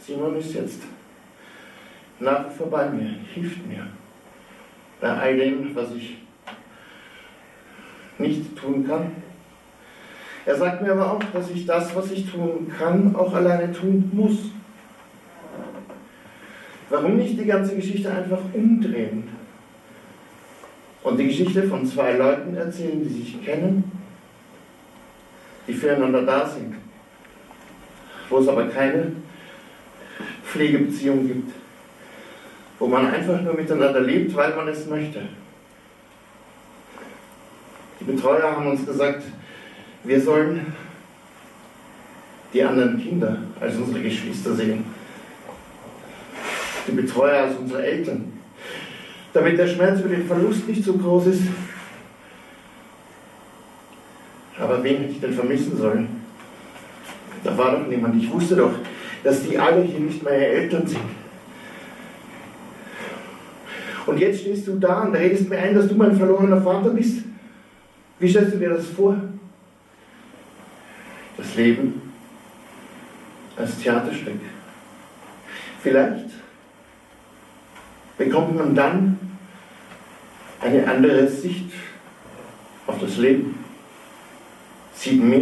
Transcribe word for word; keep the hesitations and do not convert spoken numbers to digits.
Simon ist jetzt nach wie vor bei mir, hilft mir bei all dem, was ich nicht tun kann. Er sagt mir aber auch, dass ich das, was ich tun kann, auch alleine tun muss. Warum nicht die ganze Geschichte einfach umdrehen und die Geschichte von zwei Leuten erzählen, die sich kennen, die füreinander da sind, wo es aber keine Pflegebeziehung gibt, wo man einfach nur miteinander lebt, weil man es möchte. Die Betreuer haben uns gesagt, wir sollen die anderen Kinder als unsere Geschwister sehen, die Betreuer als unsere Eltern, damit der Schmerz über den Verlust nicht so groß ist. Aber wen hätte ich denn vermissen sollen? Da war doch niemand. Ich wusste doch, dass die alle hier nicht meine Eltern sind. Und jetzt stehst du da und redest mir ein, dass du mein verlorener Vater bist. Wie stellst du dir das vor? Das Leben als Theaterstück. Vielleicht bekommt man dann eine andere Sicht auf das Leben. Sieht mehr.